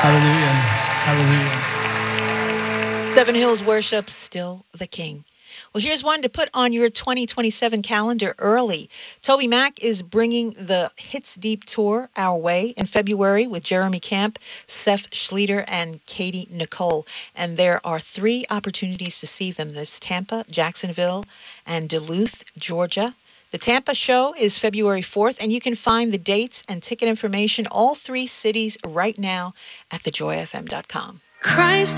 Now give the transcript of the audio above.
Hallelujah. Hallelujah. Seven Hills Worship, Still the King. Well, here's one to put on your 2027 calendar early. Toby Mac is bringing the Hits Deep Tour our way in February with Jeremy Camp, Seth Schleter, and Katie Nicole. And there are 3 opportunities to see them. There's Tampa, Jacksonville, and Duluth, Georgia. The Tampa show is February 4th, and you can find the dates and ticket information, all 3 cities, right now at thejoyfm.com. Christ